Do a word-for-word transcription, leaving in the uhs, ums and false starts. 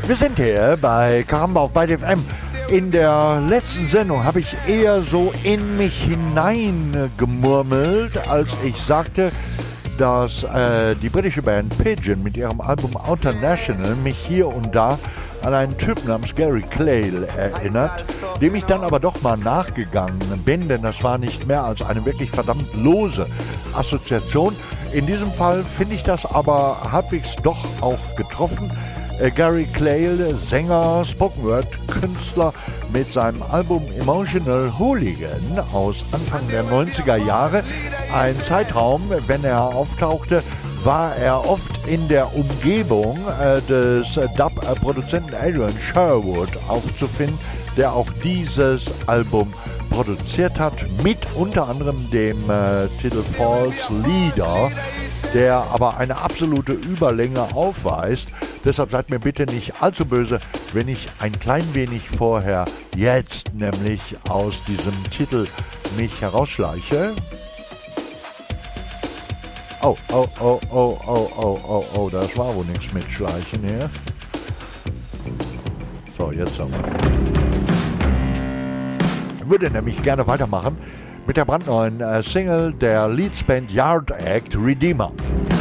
Wir sind hier bei Karamba auf Byte F M. In der letzten Sendung habe ich eher so in mich hineingemurmelt, als ich sagte, dass äh, die britische Band Pigeon mit ihrem Album Outer National mich hier und da an einen Typ namens Gary Clayle erinnert, dem ich dann aber doch mal nachgegangen bin, denn das war nicht mehr als eine wirklich verdammt lose Assoziation. In diesem Fall finde ich das aber halbwegs doch auch getroffen. Äh, Gary Clayle, Sänger, Spoken-Word-Künstler mit seinem Album Emotional Hooligan aus Anfang der neunziger Jahre. Ein Zeitraum, wenn er auftauchte, war er oft in der Umgebung äh, des äh, Dub-Produzenten Adrian Sherwood aufzufinden, der auch dieses Album produziert hat, mit unter anderem dem äh, Titel False Leader, der aber eine absolute Überlänge aufweist. Deshalb seid mir bitte nicht allzu böse, wenn ich ein klein wenig vorher jetzt nämlich aus diesem Titel mich herausschleiche. Oh, oh, oh, oh, oh, oh, oh, oh, das war wohl nichts mit Schleichen hier. So, jetzt haben wir. Ich würde nämlich gerne weitermachen mit der brandneuen äh, Single der Leeds Band Yard Act, Redeemer.